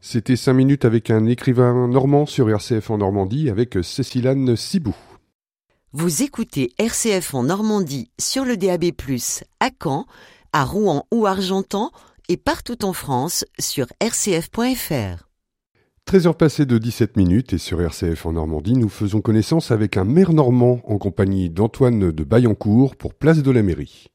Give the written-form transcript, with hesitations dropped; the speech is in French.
C'était 5 minutes avec un écrivain normand sur RCF en Normandie avec Cécile-Anne Cibou. Vous écoutez RCF en Normandie sur le DAB+, à Caen, à Rouen ou Argentan et partout en France sur rcf.fr. 13h passées de 17 minutes et sur RCF en Normandie, nous faisons connaissance avec un maire normand en compagnie d'Antoine de Baillancourt pour Place de la Mairie.